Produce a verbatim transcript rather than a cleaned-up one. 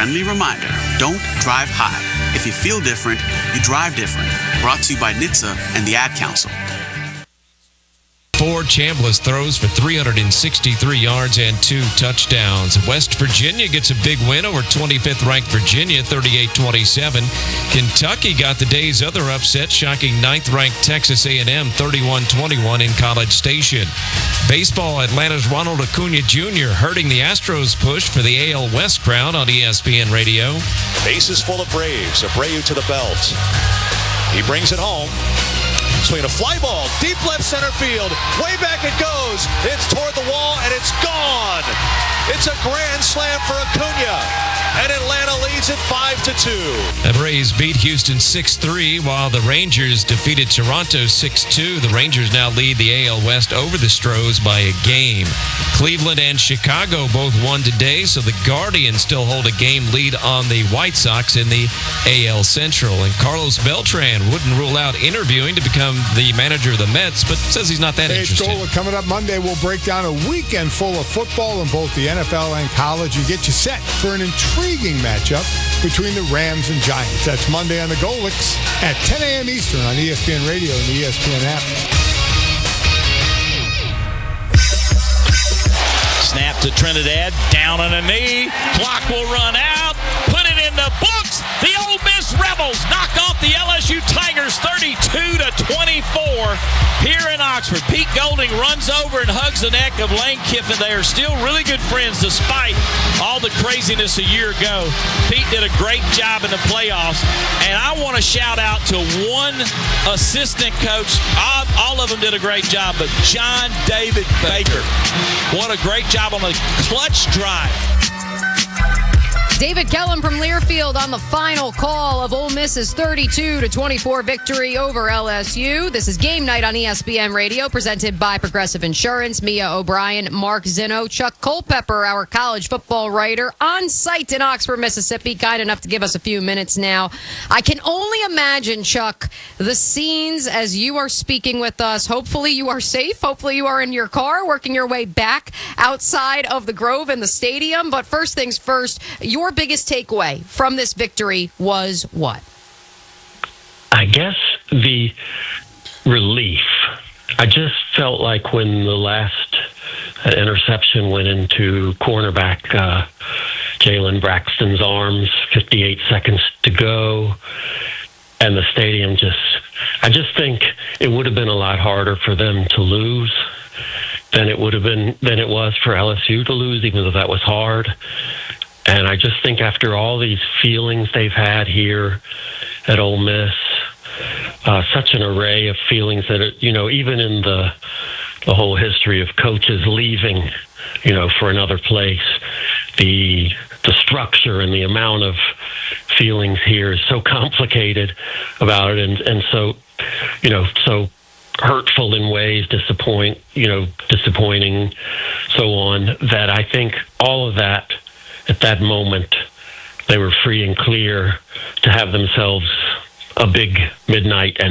friendly reminder, don't drive high. If you feel different, you drive different. Brought to you by N H T S A and the Ad Council. Ford Chambliss throws for three hundred sixty-three yards and two touchdowns. West Virginia gets a big win over twenty-fifth ranked Virginia, thirty-eight twenty-seven. Kentucky got the day's other upset, shocking ninth ranked Texas A and M, thirty-one twenty-one in College Station. Baseball, Atlanta's Ronald Acuna Junior hurting the Astros' push for the A L West crown on E S P N Radio. Bases full of Braves. Abreu to the belt. He brings it home. Swinging a fly ball, deep left center field. Way back it goes. It's toward the wall, and it's gone. It's a grand slam for Acuna. And Atlanta leads it five to two. The Braves beat Houston six three, while the Rangers defeated Toronto six two. The Rangers now lead the A L West over the Stros by a game. Cleveland and Chicago both won today, so the Guardians still hold a game lead on the White Sox in the A L Central. And Carlos Beltran wouldn't rule out interviewing to become the manager of the Mets, but says he's not that hey, interested. It's Gola. Coming up Monday, we'll break down a weekend full of football in both the N F L and college and get you set for an intriguing matchup between the Rams and Giants. That's Monday on the Golix at ten a.m. Eastern on E S P N Radio and the E S P N app. Snap to Trinidad, down on a knee. Clock will run out. Put it in the books. The Ole Miss Rebels knock off the L S U Tigers thirty-two to twenty-four here in Oxford. Pete Golding runs over and hugs the neck of Lane Kiffin. They are still really good friends despite all the craziness a year ago. Pete did a great job in the playoffs, and I want to shout out to one assistant coach. All, all of them did a great job, but John David Baker. What a great job on a clutch drive. David Kellum from Learfield on the final call of Ole Miss's thirty-two to twenty-four victory over L S U. This is Game Night on E S P N Radio, presented by Progressive Insurance. Mia O'Brien, Mark Zinno, Chuck Culpepper, our college football writer, on site in Oxford, Mississippi, kind enough to give us a few minutes now. I can only imagine, Chuck, the scenes as you are speaking with us. Hopefully you are safe. Hopefully you are in your car, working your way back outside of the Grove and the stadium. But first things first, your biggest takeaway from this victory was what? I guess the relief. I just felt like when the last uh, interception went into cornerback uh, Jalen Braxton's arms, fifty-eight seconds to go, and the stadium just, I just think it would have been a lot harder for them to lose than it would have been, than it was for L S U to lose, even though that was hard. And I just think after all these feelings they've had here at Ole Miss, uh, such an array of feelings that, are, you know, even in the the whole history of coaches leaving, you know, for another place, the the structure and the amount of feelings here is so complicated about it, and and so, you know, so hurtful in ways, disappoint, you know, disappointing, so on, that I think all of that. At that moment, they were free and clear to have themselves a big midnight and